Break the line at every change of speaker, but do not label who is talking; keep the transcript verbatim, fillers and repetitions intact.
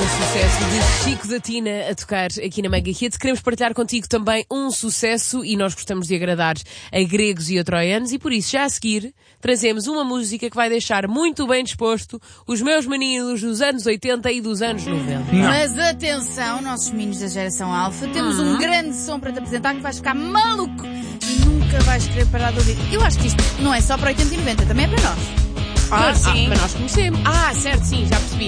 um sucesso de Chico da Tina a tocar aqui na Mega Hits. Queremos partilhar contigo também um sucesso e nós gostamos de agradar a gregos e a troianos e por isso já a seguir trazemos uma música que vai deixar muito bem disposto os meus meninos dos anos oitenta e dos anos noventa.
Não.
Mas atenção, nossos meninos da geração Alfa, temos
Uhum.
um grande som para te apresentar que vais ficar maluco e nunca vais querer parar de ouvir. Eu acho que isto não é só para oitenta e noventa, também é para nós.
Ah,
sim.
ah, para nós conhecemos. Ah, certo, sim, já percebi.